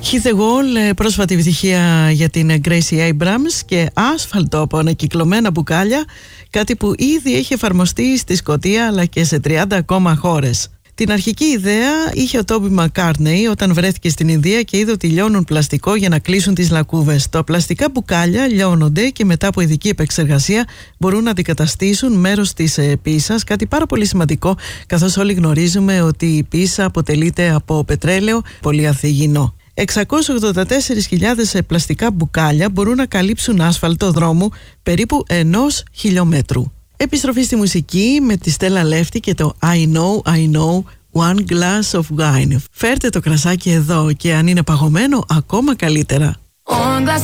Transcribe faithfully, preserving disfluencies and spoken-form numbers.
Hit the Wall, πρόσφατη επιτυχία για την Gracie Abrams, και άσφαλτο από ανακυκλωμένα μπουκάλια, κάτι που ήδη έχει εφαρμοστεί στη Σκωτία αλλά και σε τριάντα ακόμα χώρες. Την αρχική ιδέα είχε ο Τόμπι Μακκάρτνεϊ όταν βρέθηκε στην Ινδία και είδε ότι λιώνουν πλαστικό για να κλείσουν τις λακκούβες. Τα πλαστικά μπουκάλια λιώνονται και μετά από ειδική επεξεργασία μπορούν να αντικαταστήσουν μέρος της πίσας, κάτι πάρα πολύ σημαντικό, καθώς όλοι γνωρίζουμε ότι η πίσα αποτελείται από πετρέλαιο πολυαθυγινό. εξακόσιες ογδόντα τέσσερις χιλιάδες πλαστικά μπουκάλια μπορούν να καλύψουν άσφαλτο δρόμου περίπου ενός χιλιόμετρου. Επιστροφή στη μουσική με τη Στέλλα Λέφτη και το I know, I know, one glass of wine. Φέρτε το κρασάκι εδώ και αν είναι παγωμένο ακόμα καλύτερα.